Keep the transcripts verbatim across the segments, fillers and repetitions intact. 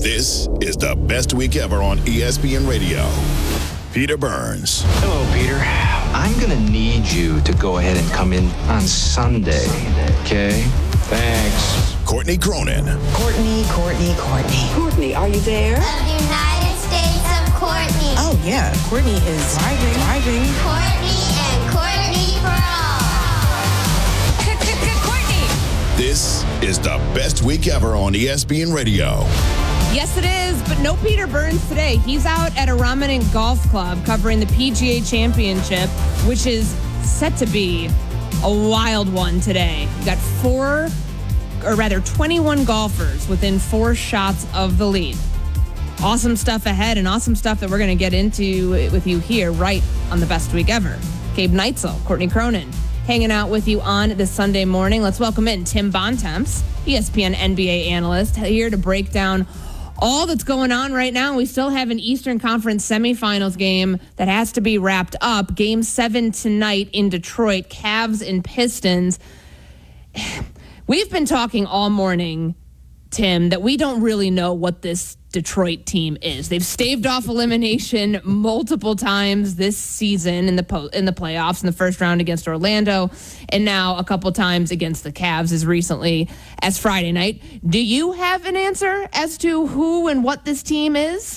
This is the best week ever on E S P N Radio. Peter Burns. Hello, Peter. I'm going to need you to go ahead and come in on Sunday, okay? Thanks. Courtney Cronin. Courtney, Courtney, Courtney. Courtney, are you there? The United States of Courtney. Oh, yeah. Courtney is driving, driving. Courtney and Courtney for all. Courtney. This is the best week ever on E S P N Radio. Yes, it is, but no Peter Burns today. He's out at a Ramadan Golf Club covering the P G A Championship, which is set to be a wild one today. You got four, or rather twenty-one golfers within four shots of the lead. Awesome stuff ahead and awesome stuff that we're going to get into with you here right on the best week ever. Gabe Neitzel, Courtney Cronin, hanging out with you on this Sunday morning. Let's welcome in Tim Bontemps, E S P N N B A analyst, here to break down all that's going on right now. We still have an Eastern Conference semifinals game that has to be wrapped up. Game seven tonight in Detroit, Cavs and Pistons. We've been talking all morning, Tim, that we don't really know what this Detroit team is. They've staved off elimination multiple times this season in the po- in the playoffs, in the first round against Orlando, and now a couple times against the Cavs as recently as Friday night. Do you have an answer as to who and what this team is?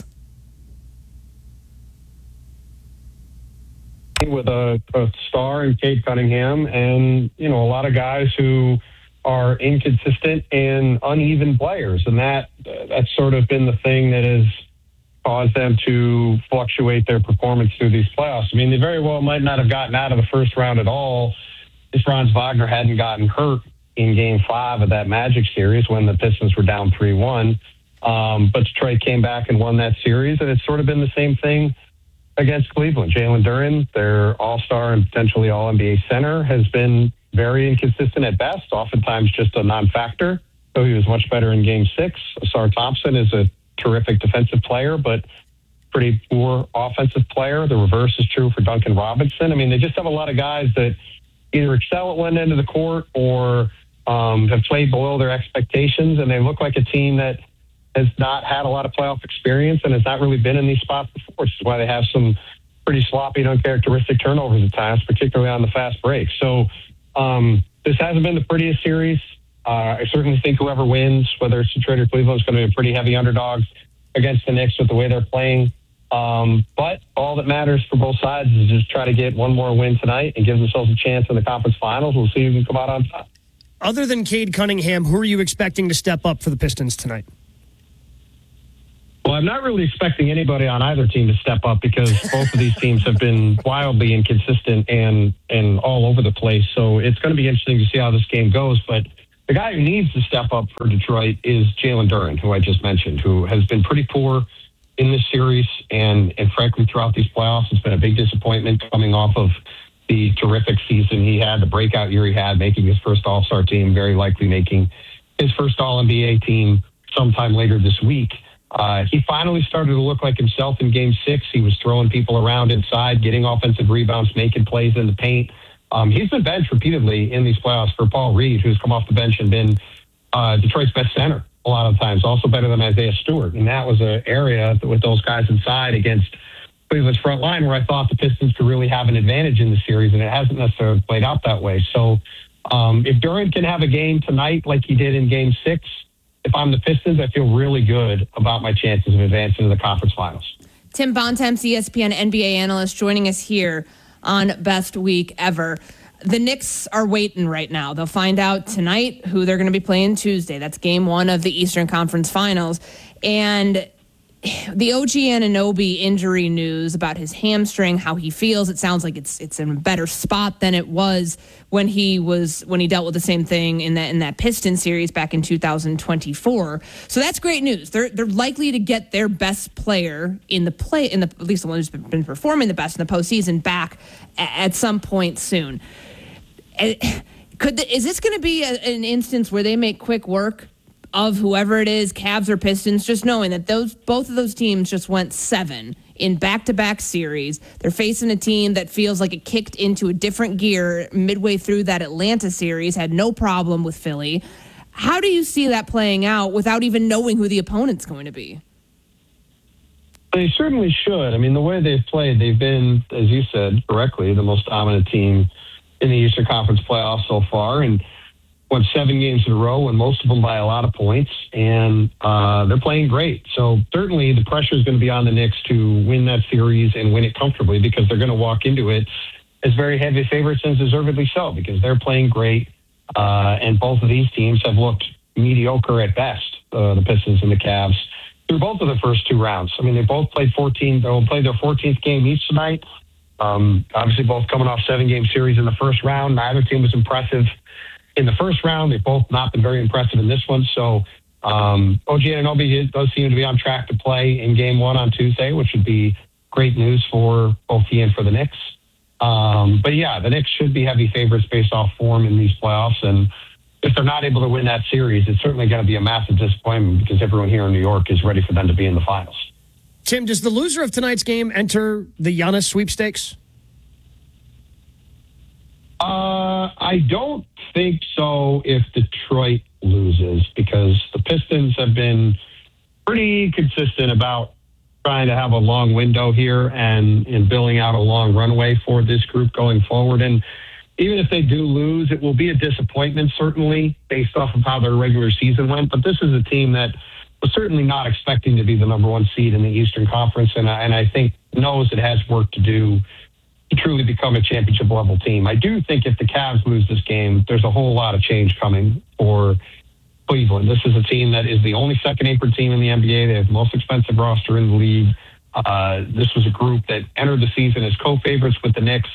With a, a star in Cade Cunningham and, you know, a lot of guys who are inconsistent and uneven players. And that that's sort of been the thing that has caused them to fluctuate their performance through these playoffs. I mean, they very well might not have gotten out of the first round at all if Franz Wagner hadn't gotten hurt in game five of that Magic series when the Pistons were down three one. Um, but Detroit came back and won that series, and it's sort of been the same thing against Cleveland. Jalen Duren, their all-star and potentially all-N B A center, has been very inconsistent at best, oftentimes just a non-factor. So he was much better in game six. Asar Thompson is a terrific defensive player, but pretty poor offensive player. The reverse is true for Duncan Robinson. I mean, they just have a lot of guys that either excel at one end of the court or um, have played below their expectations, and they look like a team that has not had a lot of playoff experience and has not really been in these spots before, which is why they have some pretty sloppy and uncharacteristic turnovers at times, particularly on the fast break. So um, this hasn't been the prettiest series. Uh, I certainly think whoever wins, whether it's Detroit or Cleveland, is going to be a pretty heavy underdogs against the Knicks with the way they're playing. Um, but all that matters for both sides is just try to get one more win tonight and give themselves a chance in the conference finals. We'll see who can come out on top. Other than Cade Cunningham, who are you expecting to step up for the Pistons tonight? Well, I'm not really expecting anybody on either team to step up because both of these teams have been wildly inconsistent and, and all over the place. So it's going to be interesting to see how this game goes. But the guy who needs to step up for Detroit is Jalen Duren, who I just mentioned, who has been pretty poor in this series. And, and frankly, throughout these playoffs, it's been a big disappointment coming off of the terrific season he had, the breakout year he had, making his first All-Star team, very likely making his first All-N B A team sometime later this week. Uh, he finally started to look like himself in game six. He was throwing people around inside, getting offensive rebounds, making plays in the paint. Um, he's been benched repeatedly in these playoffs for Paul Reed, who's come off the bench and been uh, Detroit's best center a lot of times, also better than Isaiah Stewart. And that was an area with those guys inside against Cleveland's front line where I thought the Pistons could really have an advantage in the series, and it hasn't necessarily played out that way. So um, if Duren can have a game tonight like he did in game six, if I'm the Pistons, I feel really good about my chances of advancing to the conference finals. Tim Bontemps, E S P N N B A analyst, joining us here on Best Week Ever. The Knicks are waiting right now. They'll find out tonight who they're going to be playing Tuesday. That's game one of the Eastern Conference Finals. And the O G Anunoby injury news about his hamstring, how he feels, it sounds like it's it's in a better spot than it was when he was when he dealt with the same thing in that in that Pistons series back in two thousand twenty-four. So that's great news. They're they're likely to get their best player in the play in the at least the one who's been performing the best in the postseason back at some point soon. Could the, is this going to be a, an instance where they make quick work of whoever it is, Cavs or Pistons, just knowing that those both of those teams just went seven in back-to-back series. They're facing a team that feels like it kicked into a different gear midway through that Atlanta series, had no problem with Philly. How do you see that playing out without even knowing who the opponent's going to be? They certainly should. I mean, the way they've played, they've been, as you said correctly, the most dominant team in the Eastern Conference playoffs so far, and won seven games in a row, and most of them by a lot of points, and uh, they're playing great. So certainly the pressure is going to be on the Knicks to win that series and win it comfortably, because they're going to walk into it as very heavy favorites, and deservedly so, because they're playing great, uh, and both of these teams have looked mediocre at best, uh, the Pistons and the Cavs, through both of the first two rounds. I mean, they both played fourteen. They'll play their fourteenth game each tonight. Um, obviously, both coming off seven-game series in the first round. Neither team was impressive in the first round. They've both not been very impressive in this one. So um, O G Anunoby does seem to be on track to play in game one on Tuesday, which would be great news for both he and for the Knicks. Um, but, yeah, the Knicks should be heavy favorites based off form in these playoffs. And if they're not able to win that series, it's certainly going to be a massive disappointment, because everyone here in New York is ready for them to be in the finals. Tim, does the loser of tonight's game enter the Giannis sweepstakes? Uh, I don't think so if Detroit loses, because the Pistons have been pretty consistent about trying to have a long window here and, and building out a long runway for this group going forward. And even if they do lose, it will be a disappointment, certainly, based off of how their regular season went. But this is a team that was certainly not expecting to be the number one seed in the Eastern Conference, and, and I think knows it has work to do to truly become a championship-level team. I do think if the Cavs lose this game, there's a whole lot of change coming for Cleveland. This is a team that is the only second-apron team in the N B A. They have the most expensive roster in the league. Uh, this was a group that entered the season as co-favorites with the Knicks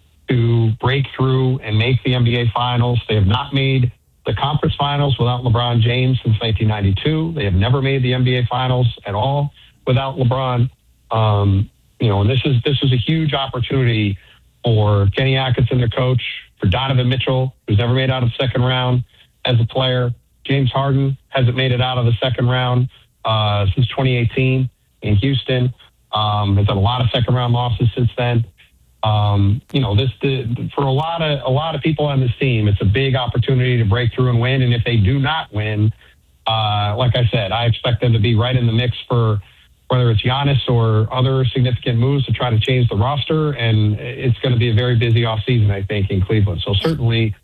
to break through and make the N B A Finals. They have not made the conference finals without LeBron James since nineteen ninety-two. They have never made the N B A Finals at all without LeBron. Um, you know, and this is this is a huge opportunity for Kenny Atkinson, their coach, for Donovan Mitchell, who's never made out of the second round as a player. James Harden hasn't made it out of the second round uh, since twenty eighteen in Houston. Um, has had a lot of second round losses since then. Um, you know, this the, for a lot of a lot of people on this team, it's a big opportunity to break through and win. And if they do not win, uh, like I said, I expect them to be right in the mix for whether it's Giannis or other significant moves to try to change the roster. And it's going to be a very busy offseason, I think, in Cleveland. So certainly,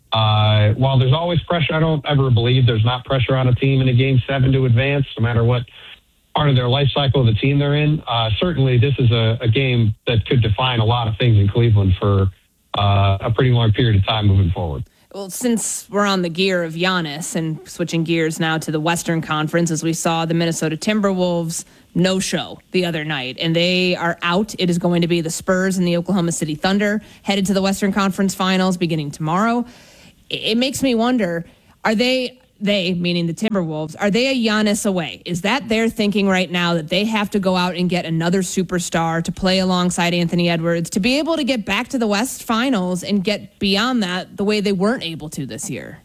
uh, while there's always pressure, I don't ever believe there's not pressure on a team in a game seven to advance, no matter what part of their life cycle of the team they're in. Uh, certainly, this is a, a game that could define a lot of things in Cleveland for uh, a pretty long period of time moving forward. Well, since we're on the gear of Giannis and switching gears now to the Western Conference, as we saw the Minnesota Timberwolves no-show the other night, and they are out. It is going to be the Spurs and the Oklahoma City Thunder headed to the Western Conference Finals beginning tomorrow. It makes me wonder, are they... They, meaning the Timberwolves, are they a Giannis away? Is that their thinking right now, that they have to go out and get another superstar to play alongside Anthony Edwards to be able to get back to the West Finals and get beyond that the way they weren't able to this year?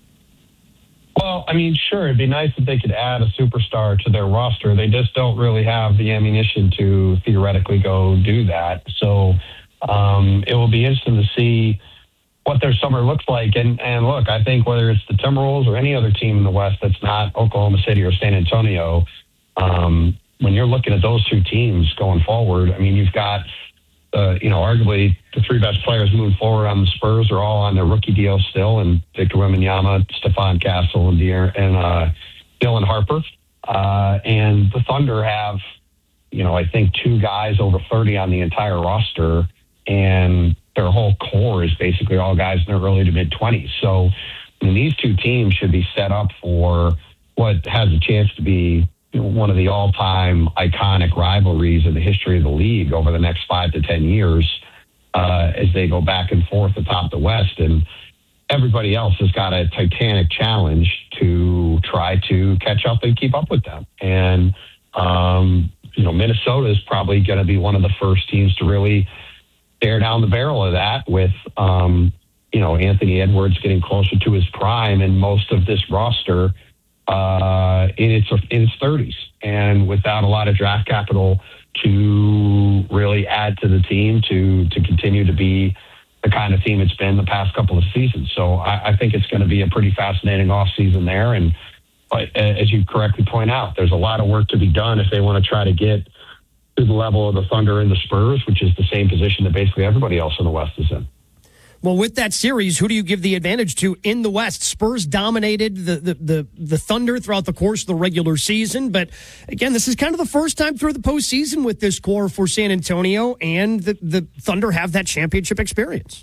Well, I mean, sure, it'd be nice if they could add a superstar to their roster. They just don't really have the ammunition to theoretically go do that. So um, it will be interesting to see what their summer looks like. And, and look, I think whether it's the Timberwolves or any other team in the West that's not Oklahoma City or San Antonio, um, when you're looking at those two teams going forward, I mean, you've got, uh, you know, arguably the three best players moving forward on the Spurs are all on their rookie deal still, and Victor Wembanyama, Stephon Castle, and, De'Aaron, and uh, Dylan Harper. Uh, and the Thunder have, you know, I think two guys over thirty on the entire roster, and their whole core is basically all guys in their early to mid-twenties. So, I mean, these two teams should be set up for what has a chance to be one of the all-time iconic rivalries in the history of the league over the next five to ten years uh, as they go back and forth atop the West. And everybody else has got a titanic challenge to try to catch up and keep up with them. And, um, you know, Minnesota is probably going to be one of the first teams to really stare down the barrel of that with, um, you know, Anthony Edwards getting closer to his prime and most of this roster uh, in its in its thirties, and without a lot of draft capital to really add to the team to to continue to be the kind of team it's been the past couple of seasons. So I, I think it's going to be a pretty fascinating offseason there. And but as you correctly point out, there's a lot of work to be done if they want to try to get to the level of the Thunder and the Spurs, which is the same position that basically everybody else in the West is in. Well, with that series, who do you give the advantage to in the West? Spurs dominated the, the, the, the Thunder throughout the course of the regular season. But again, this is kind of the first time through the postseason with this core for San Antonio, and the, the Thunder have that championship experience.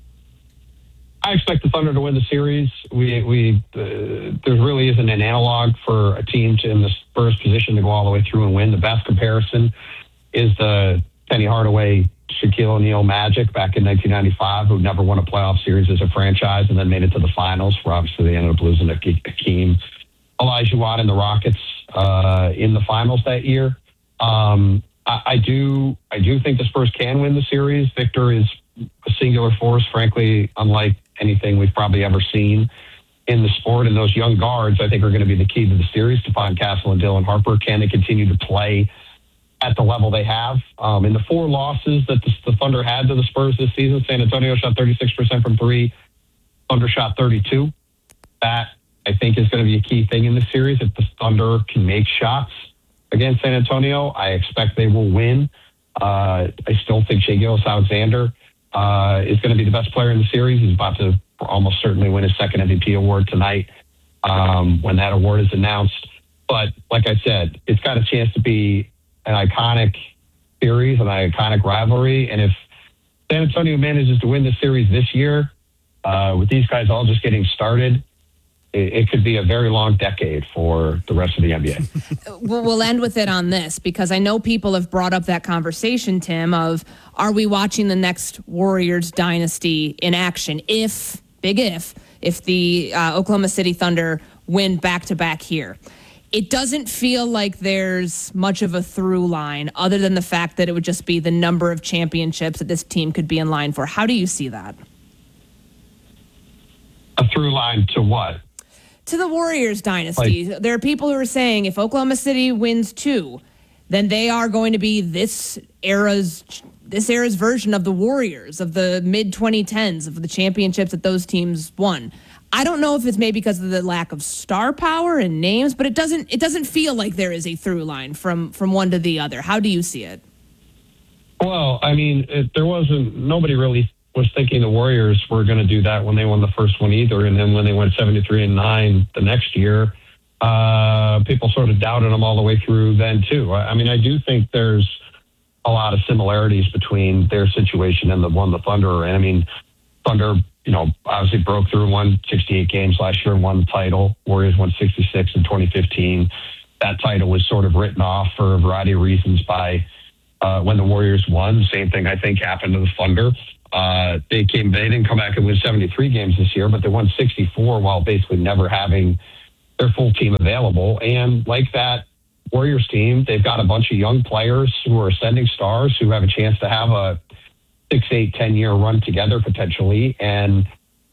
I expect the Thunder to win the series. We we uh, there really isn't an analog for a team to, in the Spurs position to go all the way through and win. The best comparison is the Penny Hardaway Shaquille O'Neal Magic back in nineteen ninety-five, who never won a playoff series as a franchise and then made it to the finals, where obviously they ended up losing to Hakeem Olajuwon and the Rockets uh, in the finals that year. Um, I, I do I do think the Spurs can win the series. Victor is a singular force, frankly, unlike anything we've probably ever seen in the sport. And those young guards, I think, are going to be the key to the series. Stephon Castle and Dylan Harper, can they continue to play at the level they have? Um, in the four losses that the, the Thunder had to the Spurs this season, San Antonio shot thirty-six percent from three. Thunder shot thirty-two. That, I think, is going to be a key thing in the series. If the Thunder can make shots against San Antonio, I expect they will win. Uh, I still think Shai Gilgeous-Alexander uh, is going to be the best player in the series. He's about to almost certainly win his second M V P award tonight um, when that award is announced. But like I said, it's got a chance to be an iconic series, an iconic rivalry. And if San Antonio manages to win the series this year, uh, with these guys all just getting started, it, it could be a very long decade for the rest of the N B A. We'll end with it on this, because I know people have brought up that conversation, Tim, of are we watching the next Warriors dynasty in action? If, big if, if the uh, Oklahoma City Thunder win back-to-back here. It doesn't feel like there's much of a through line other than the fact that it would just be the number of championships that this team could be in line for. How do you see that? A through line to what? To the Warriors dynasty. Like, there are people who are saying if Oklahoma City wins two, then they are going to be this era's this era's version of the Warriors of the mid twenty tens, of the championships that those teams won. I don't know if it's maybe because of the lack of star power and names, but it doesn't it doesn't feel like there is a through line from from one to the other. How do you see it? Well, I mean, it, there wasn't nobody really was thinking the Warriors were going to do that when they won the first one either, and then when they went seventy-three and nine the next year, uh, people sort of doubted them all the way through then too. I, I mean, I do think there's a lot of similarities between their situation and the one the Thunder. And I mean, Thunder, you know, obviously broke through and won sixty-eight games last year and won the title. Warriors won sixty-six in twenty fifteen. That title was sort of written off for a variety of reasons by uh, when the Warriors won. Same thing, I think, happened to the Thunder. Uh, they came, they didn't come back and win seventy-three games this year, but they won sixty-four while basically never having their full team available. And like that Warriors team, they've got a bunch of young players who are ascending stars who have a chance to have a six, eight, ten year run together potentially. And,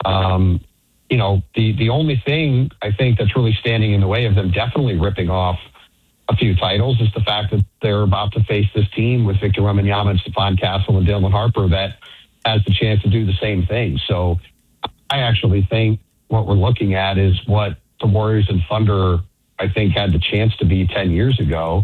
um, you know, the, the only thing I think that's really standing in the way of them definitely ripping off a few titles is the fact that they're about to face this team with Victor Wembanyama and Stephon Castle and Dylan Harper that has the chance to do the same thing. So I actually think what we're looking at is what the Warriors and Thunder, I think, had the chance to be ten years ago.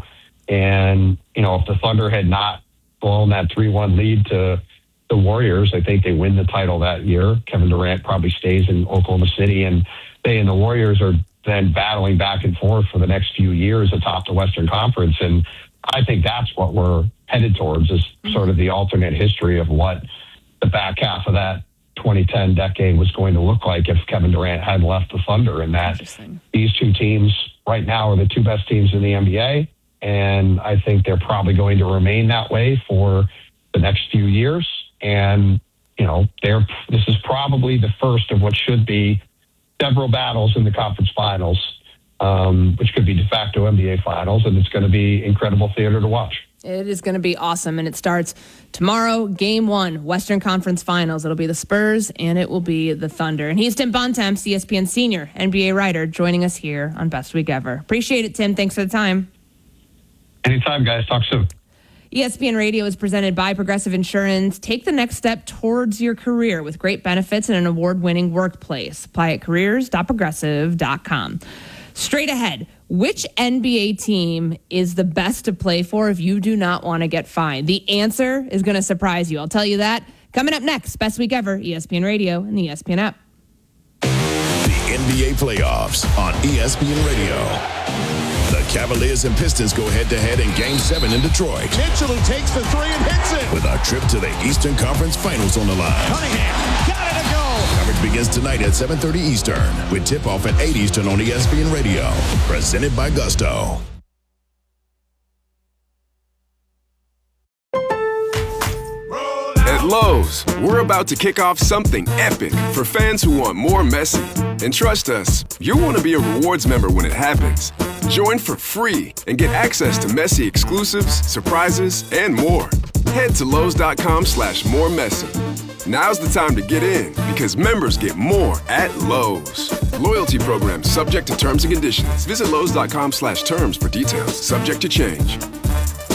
And, you know, if the Thunder had not blown that three one lead to the Warriors, I think they win the title that year. Kevin Durant probably stays in Oklahoma City, and they and the Warriors are then battling back and forth for the next few years atop the Western Conference. And I think that's what we're headed towards, is sort of the alternate history of what the back half of that twenty ten decade was going to look like if Kevin Durant had left the Thunder, and that these two teams right now are the two best teams in the N B A. And I think they're probably going to remain that way for the next few years. And, you know, they're, this is probably the first of what should be several battles in the conference finals, um, which could be de facto N B A finals. And it's going to be incredible theater to watch. It is going to be awesome, and it starts tomorrow, game one, Western Conference Finals. It'll be the Spurs, and it will be the Thunder. And he's Tim Bontemps, E S P N senior N B A writer, joining us here on Best Week Ever. Appreciate it, Tim. Thanks for the time. Anytime, guys. Talk soon. E S P N Radio is presented by Progressive Insurance. Take the next step towards your career with great benefits and an award-winning workplace. Apply at careers dot progressive dot com. Straight ahead, which N B A team is the best to play for if you do not want to get fined? The answer is going to surprise you. I'll tell you that. Coming up next, Best Week Ever, E S P N Radio and the E S P N app. The N B A playoffs on E S P N Radio. The Cavaliers and Pistons go head-to-head in Game seven in Detroit. Mitchell who takes the three and hits it. With a trip to the Eastern Conference Finals on the line. Cunningham got it to go. Coverage begins tonight at seven thirty Eastern with tip-off at eight Eastern on E S P N Radio. Presented by Gusto. At Lowe's, we're about to kick off something epic for fans who want more Messi. And trust us, you'll want to be a rewards member when it happens. Join for free and get access to Messi exclusives, surprises, and more. Head to Lowe's.com slash more Messi. Now's the time to get in because members get more at Lowe's. Loyalty program subject to terms and conditions. Visit Lowe's.com slash terms for details. Subject to change.